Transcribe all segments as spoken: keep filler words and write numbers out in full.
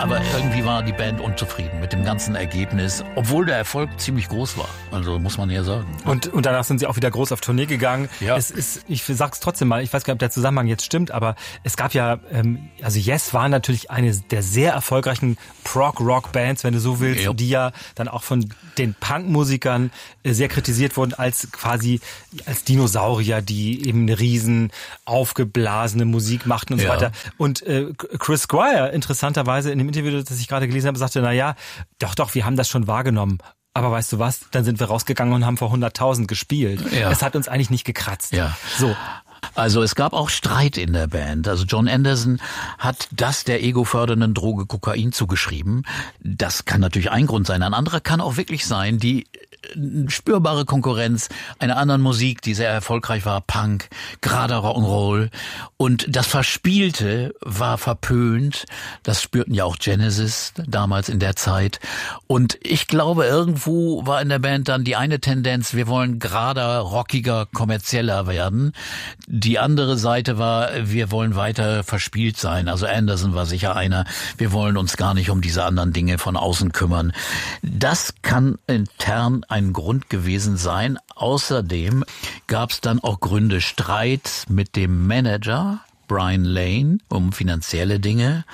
aber irgendwie war die Band unzufrieden mit dem ganzen Ergebnis, obwohl der Erfolg ziemlich groß war. Also muss man ja sagen. Und, und danach sind sie auch wieder groß auf Tournee gegangen. Ja. Es ist, ich sag's trotzdem mal, ich weiß gar nicht, ob der Zusammenhang jetzt stimmt, aber es gab ja, ähm, also Yes war natürlich eine der sehr erfolgreichen Prog-Rock-Bands, wenn du so willst, ja. die ja dann auch von den Punk-Musikern äh, sehr kritisiert wurden als quasi als Dinosaurier, die eben eine riesen aufgeblasene Musik machten und ja. so weiter. Und äh, Chris Squire, interessanterweise in dem Interview, das ich gerade gelesen habe, sagte, na ja, doch, doch, wir haben das schon wahrgenommen. Aber weißt du was? Dann sind wir rausgegangen und haben vor hunderttausend gespielt. Ja. Es hat uns eigentlich nicht gekratzt. Ja. So. Also es gab auch Streit in der Band. Also John Anderson hat das der egofördernden Droge Kokain zugeschrieben. Das kann natürlich ein Grund sein. Ein anderer kann auch wirklich sein, die spürbare Konkurrenz einer anderen Musik, die sehr erfolgreich war, Punk, gerade Rock'n'Roll. Und das Verspielte war verpönt. Das spürten ja auch Genesis damals in der Zeit. Und ich glaube, irgendwo war in der Band dann die eine Tendenz, wir wollen gerader, rockiger, kommerzieller werden. Die andere Seite war, wir wollen weiter verspielt sein. Also Anderson war sicher einer, wir wollen uns gar nicht um diese anderen Dinge von außen kümmern. Das kann intern ein Grund gewesen sein. Außerdem gab es dann auch Gründe, Streit mit dem Manager Brian Lane um finanzielle Dinge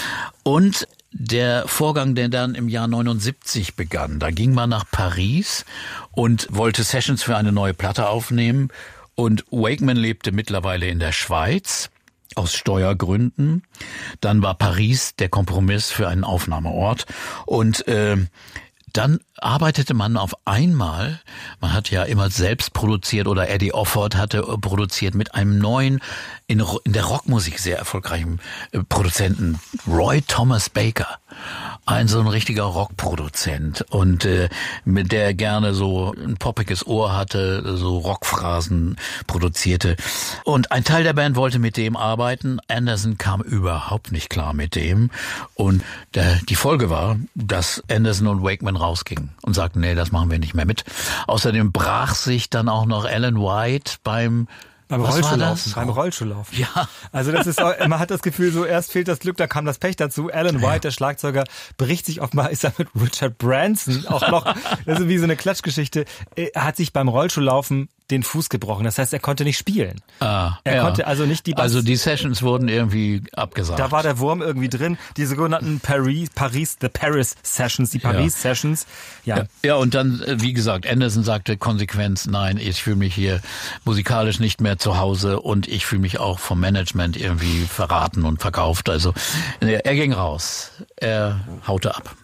und der Vorgang, der dann im Jahr neunundsiebzig begann. Da ging man nach Paris und wollte Sessions für eine neue Platte aufnehmen und Wakeman lebte mittlerweile in der Schweiz. Aus Steuergründen. Dann war Paris der Kompromiss für einen Aufnahmeort und äh, dann arbeitete man auf einmal, man hat ja immer selbst produziert oder Eddie Offord hatte produziert mit einem neuen, in, in der Rockmusik sehr erfolgreichen äh, Produzenten, Roy Thomas Baker. Ein so ein richtiger Rockproduzent und äh, mit der gerne so ein poppiges Ohr hatte, so Rockphrasen produzierte. Und ein Teil der Band wollte mit dem arbeiten. Anderson kam überhaupt nicht klar mit dem. Und der, die Folge war, dass Anderson und Wakeman rausgingen und sagten, nee, das machen wir nicht mehr mit. Außerdem brach sich dann auch noch Alan White beim Beim Rollschuhlaufen. Beim Rollschuhlaufen. Ja. Also das ist auch, man hat das Gefühl, so erst fehlt das Glück, da kam das Pech dazu. Alan White, ja. der Schlagzeuger, bricht sich offenbar, ist er mit Richard Branson auch noch, das ist wie so eine Klatschgeschichte, er hat sich beim Rollschuhlaufen den Fuß gebrochen. Das heißt, er konnte nicht spielen. Ah, er ja. konnte also nicht die Bass. Also die Sessions wurden irgendwie abgesagt. Da war der Wurm irgendwie drin. Die sogenannten Paris, Paris, the Paris Sessions, die Paris ja. Sessions. Ja. ja. Ja, und dann, wie gesagt, Anderson sagte konsequent, nein, ich fühle mich hier musikalisch nicht mehr zu Hause und ich fühle mich auch vom Management irgendwie verraten und verkauft. Also er ging raus. Er haute ab.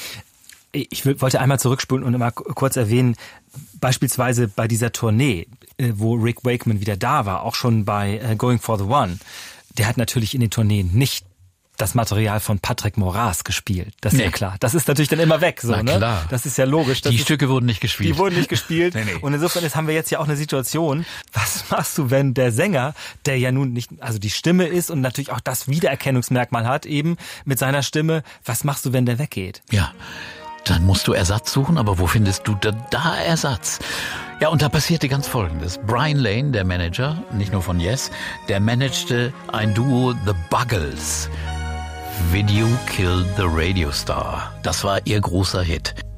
Ich wollte einmal zurückspulen und mal kurz erwähnen, beispielsweise bei dieser Tournee, wo Rick Wakeman wieder da war, auch schon bei Going for the One, der hat natürlich in den Tourneen nicht das Material von Patrick Moraz gespielt. Das ist nee. ja klar. Das ist natürlich dann immer weg. So, Na ne? klar. Das ist ja logisch. Das die ist, Stücke wurden nicht gespielt. Die wurden nicht gespielt. nee, nee. Und insofern ist, haben wir jetzt ja auch eine Situation, was machst du, wenn der Sänger, der ja nun nicht, also die Stimme ist und natürlich auch das Wiedererkennungsmerkmal hat, eben mit seiner Stimme, was machst du, wenn der weggeht? Ja. Dann musst du Ersatz suchen, aber wo findest du da, da Ersatz? Ja, und da passierte ganz Folgendes. Brian Lane, der Manager, nicht nur von Yes, der managte ein Duo, The Buggles. Video Killed the Radio Star. Das war ihr großer Hit.